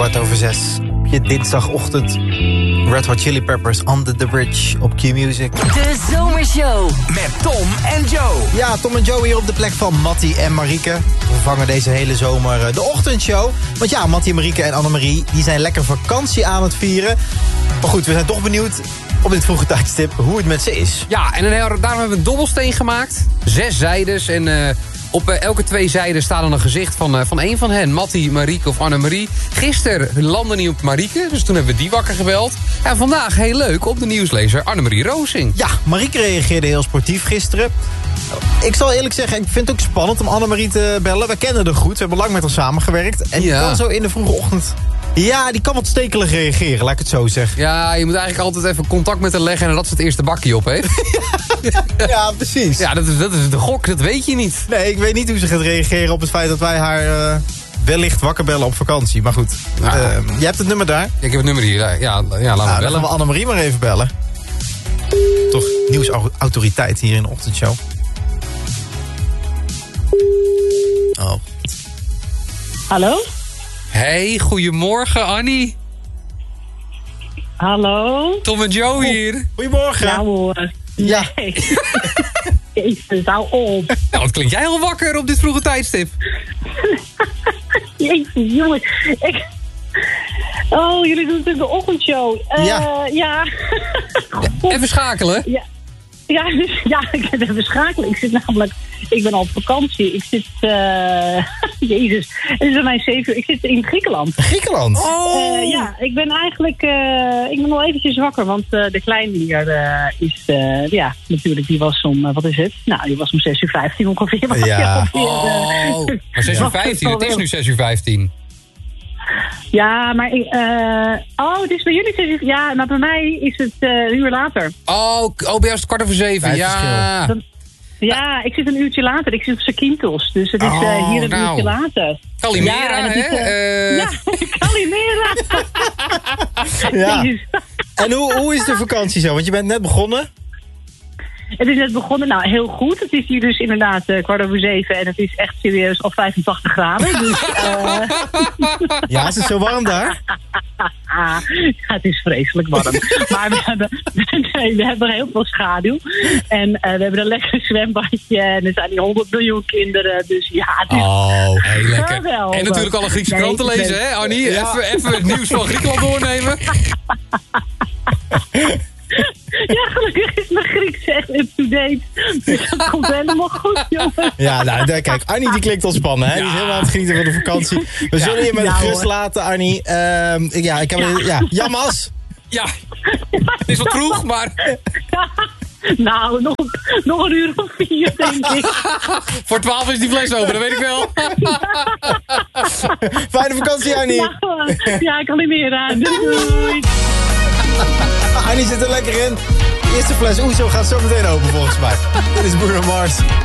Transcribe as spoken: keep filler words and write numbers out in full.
kwart over zes. Op je dinsdagochtend. Red Hot Chili Peppers, Under the Bridge op Q-Music. De Zomershow. Met Tom en Joe. Ja, Tom en Joe hier op de plek van Mattie en Marieke. We vervangen deze hele zomer de ochtendshow. Want ja, Mattie, Marieke en Annemarie, die zijn lekker vakantie aan het vieren. Maar goed, we zijn toch benieuwd op dit vroege tijdstip hoe het met ze is. Ja, en daarom hebben we een dobbelsteen gemaakt. Zes zijdes en uh, op uh, elke twee zijden staat dan een gezicht van, uh, van één van hen. Mattie, Marieke of Annemarie. Gisteren landde niet op Marieke, dus toen hebben we die wakker gebeld. En vandaag, heel leuk, op de nieuwslezer Annemarie Roosing. Ja, Marieke reageerde heel sportief gisteren. Ik zal eerlijk zeggen, ik vind het ook spannend om Annemarie te bellen. We kennen haar goed, we hebben lang met haar samengewerkt. En die Ja. kan zo in de vroege ochtend... Ja, die kan wat stekelig reageren, laat ik het zo zeggen. Ja, je moet eigenlijk altijd even contact met haar leggen en dat ze het eerste bakje op heeft. Ja, precies. Ja, dat is, dat is de gok, dat weet je niet. Nee, ik weet niet hoe ze gaat reageren op het feit dat wij haar uh, wellicht wakker bellen op vakantie. Maar goed, Ja. uh, je hebt het nummer daar. Ik heb het nummer hier, ja, ja laten we Nou, dan bellen. gaan we Annemarie maar even bellen. Toch nieuwsautoriteit hier in de ochtendshow. Oh. Hallo? Hey, goedemorgen Annie. Hallo? Tom en Joe hier. Goedemorgen. Ja hoor. Ja. Nee. Jezus, hou op. Nou, wat klink jij al wakker op dit vroege tijdstip? Jezus, jongens. Ik... Oh, jullie doen natuurlijk de ochtendshow. Uh, Ja. Ja. Even schakelen. Ja. Ja, dus, ja, ik heb even schakelen. Ik zit namelijk... Ik ben al op vakantie. Ik zit... Uh, Jezus. Het is bij mij zeven uur. Ik zit in Griekenland. Griekenland. Oh. Uh, ja, ik ben eigenlijk... Uh, ik ben al eventjes wakker, want uh, de kleine hier uh, is... Uh, ja, natuurlijk, die was om... Uh, wat is het? Nou, die was om zes uur vijftien ongeveer. Was Ja. die alweer, uh, Oh, maar zes uur vijftien, het is nu zes uur vijftien. Ja, maar... ik, Uh, oh, het is bij jullie zes uur... Ja, maar bij mij is het uh, een uur later. Oh, oh, bij jou is het kwart over zeven, Vijf ja. Dan, ja, ik zit een uurtje later. Ik zit op Zakynthos. Dus het is uh, Oh, hier een nou. uurtje later. Calimera, Ja, en het hè? is, uh, Uh, Ja, Calimera. Ja. Jezus. En hoe, hoe is de vakantie zo? Want je bent net begonnen. Het is net begonnen. Nou, heel goed. Het is hier dus inderdaad uh, kwart over zeven. En het is echt serieus al vijfentachtig graden. Dus, uh, Ja, is het zo warm daar? ja, het is vreselijk warm. Maar we hebben, nee, we hebben heel veel schaduw. En uh, we hebben een lekker zwembadje. En er zijn die honderd miljoen kinderen. Dus ja, het is Oh, heel lekker. geweldig. En natuurlijk alle Griekse Nee, kranten ik lezen, ben- hè, Annie? Ja. Even, even het nieuws van Griekenland doornemen. Ja, gelukkig is mijn Grieks echt up-to-date. Dus dat komt helemaal goed, jongen. Ja, nou, daar- kijk, Annie die klinkt ontspannen, hè? Die is helemaal aan het genieten van de vakantie. We zullen je met Ja, rust hoor. laten, Annie. Ehm, ja, ik heb... Ja, ja Jammas. Ja, het is wat vroeg, maar Nou, nog, nog een uur of vier, denk ik. voor twaalf is die fles open, dat weet ik wel. Fijne vakantie, Annie. Ja, ja, ik kan niet meer aan. Doei, doei. Annie zit er lekker in. De eerste fles Oezo gaat zo meteen open, volgens mij. Dit is Bruno Mars.